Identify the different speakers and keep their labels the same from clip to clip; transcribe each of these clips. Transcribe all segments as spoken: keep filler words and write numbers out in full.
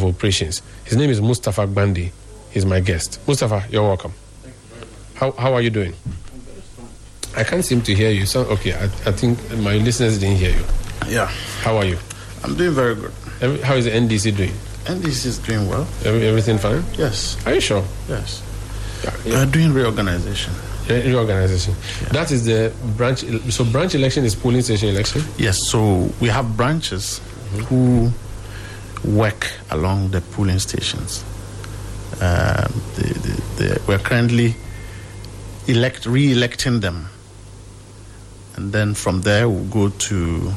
Speaker 1: of Operations. His name is Mustafa Gbandi. He's my guest. Mustafa, you're welcome. How how are you doing? I can't seem to hear you. So okay, I, I think my listeners didn't hear you.
Speaker 2: Yeah.
Speaker 1: How are you?
Speaker 2: I'm doing very good.
Speaker 1: Every, how is the N D C doing?
Speaker 2: N D C is doing well.
Speaker 1: Every, everything fine?
Speaker 2: Yes.
Speaker 1: Are you sure?
Speaker 2: Yes.
Speaker 1: Yeah.
Speaker 2: We are doing reorganization.
Speaker 1: Re- reorganization. Yeah. That is the branch. So branch election is polling station election?
Speaker 2: Yes. So we have branches mm-hmm. who work along the polling stations. Uh, the, the, the, we're currently elect re-electing them, and then from there we'll go to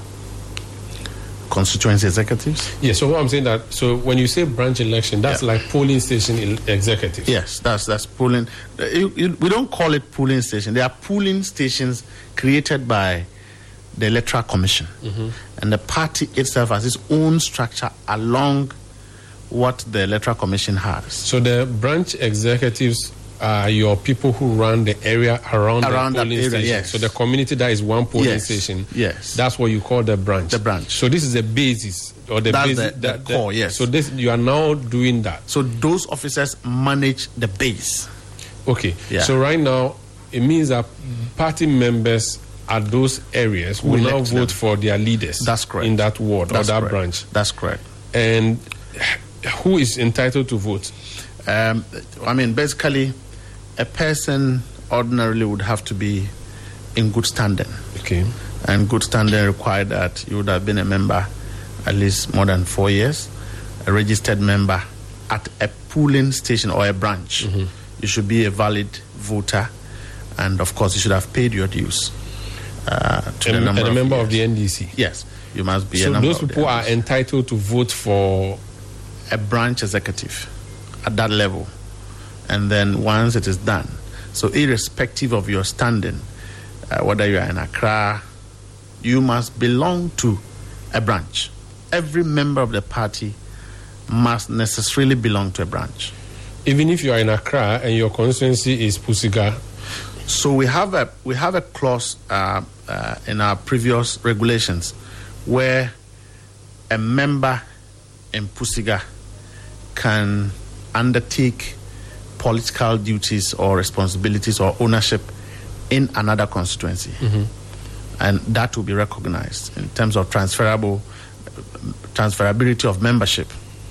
Speaker 2: constituency executives.
Speaker 1: Yeah. So what I'm saying that so when you say branch election, that's yeah. like polling station el- executives.
Speaker 2: Yes, that's that's polling. You, you, we don't call it polling station. They are polling stations created by the Electoral Commission, mm-hmm. and the party itself has its own structure along what the Electoral Commission has.
Speaker 1: So the branch executives are your people who run the area around,
Speaker 2: around
Speaker 1: the polling
Speaker 2: that area,
Speaker 1: station.
Speaker 2: yes.
Speaker 1: So the community that is one polling
Speaker 2: yes.
Speaker 1: station.
Speaker 2: Yes.
Speaker 1: That's what you call the branch.
Speaker 2: The branch.
Speaker 1: So this is the basis or the
Speaker 2: That's
Speaker 1: basis
Speaker 2: the,
Speaker 1: that
Speaker 2: the core, yes.
Speaker 1: So this you are now doing that.
Speaker 2: So those officers manage the base.
Speaker 1: Okay.
Speaker 2: Yeah.
Speaker 1: So right now it means that party members at those areas will now vote them. for their leaders.
Speaker 2: That's correct.
Speaker 1: In that ward
Speaker 2: That's
Speaker 1: or that
Speaker 2: correct.
Speaker 1: branch.
Speaker 2: That's correct.
Speaker 1: And who is entitled to vote?
Speaker 2: Um, I mean, basically, a person ordinarily would have to be in good standing.
Speaker 1: Okay.
Speaker 2: And good standing required that you would have been a member at least more than four years, a registered member at a polling station or a branch. Mm-hmm. You should be a valid voter, and of course, you should have paid your dues. Uh, to
Speaker 1: and,
Speaker 2: the number
Speaker 1: and a
Speaker 2: of
Speaker 1: member
Speaker 2: years.
Speaker 1: of the N D C.
Speaker 2: Yes, you must be
Speaker 1: so
Speaker 2: a member
Speaker 1: those
Speaker 2: of
Speaker 1: people
Speaker 2: the
Speaker 1: are entitled to vote for
Speaker 2: a branch executive at that level, and then once it is done, so irrespective of your standing, uh, whether you are in Accra, you must belong to a branch. Every member of the party must necessarily belong to a branch.
Speaker 1: Even if you are in Accra and your constituency is Pusiga.
Speaker 2: So we have a we have a clause uh, uh, in our previous regulations where a member in Pusiga can undertake political duties or responsibilities or ownership in another constituency, mm-hmm. and that will be recognized in terms of transferable transferability of membership.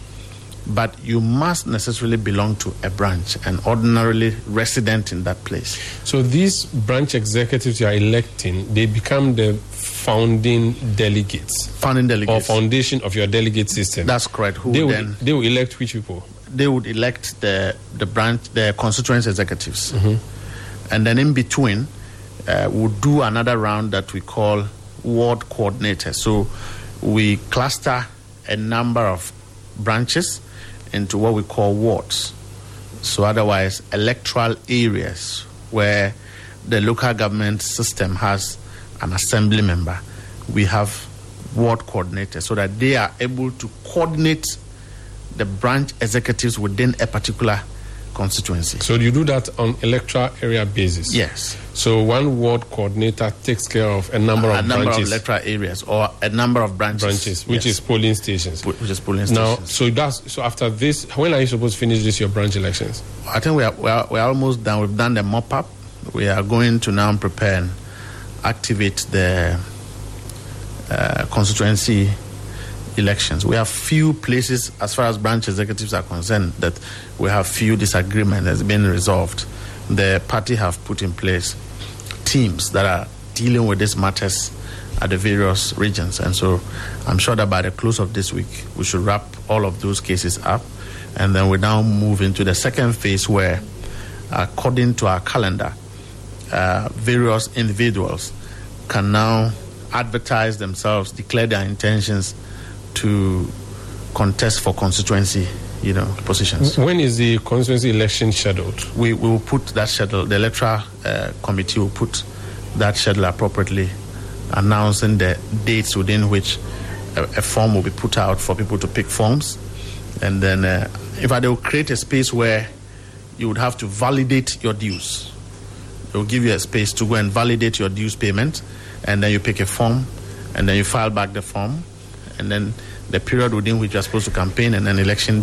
Speaker 2: But you must necessarily belong to a branch and ordinarily resident in that place.
Speaker 1: So these branch executives you are electing, they become the founding delegates.
Speaker 2: Founding delegates.
Speaker 1: Or foundation of your delegate system.
Speaker 2: That's correct. Who
Speaker 1: they would,
Speaker 2: then,
Speaker 1: they will elect which people?
Speaker 2: They would elect the, the branch, the constituency executives. Mm-hmm. And then in between, uh, we'll do another round that we call ward coordinators. So we cluster a number of branches into what we call wards. So otherwise, electoral areas where the local government system has an assembly member, we have ward coordinators so that they are able to coordinate the branch executives within a particular constituency.
Speaker 1: So you do that on electoral area basis?
Speaker 2: Yes.
Speaker 1: So one ward coordinator takes care of a number
Speaker 2: a,
Speaker 1: of
Speaker 2: a number
Speaker 1: branches.
Speaker 2: of electoral areas or a number of branches.
Speaker 1: Branches, which
Speaker 2: yes.
Speaker 1: is polling stations.
Speaker 2: Which is polling
Speaker 1: now,
Speaker 2: stations.
Speaker 1: so that's so after this, when are you supposed to finish this your branch elections?
Speaker 2: I think we are we are, we are almost done. We've done the mop up. We are going to now prepare and activate the uh, constituency elections. We have few places, as far as branch executives are concerned, that we have few disagreement that's been resolved. The party have put in place teams that are dealing with these matters at the various regions, and so I'm sure that by the close of this week we should wrap all of those cases up, and then we now move into the second phase where, according to our calendar, uh, various individuals can now advertise themselves, declare their intentions to contest for constituency, you know, positions.
Speaker 1: When is the constituency election scheduled?
Speaker 2: We, we will put that schedule, the electoral uh, committee will put that schedule appropriately, announcing the dates within which a, a form will be put out for people to pick forms. And then, uh, in fact, they will create a space where you would have to validate your dues. They will give you a space to go and validate your dues payment, and then you pick a form, and then you file back the form, and then the period within which you are supposed to campaign, and then election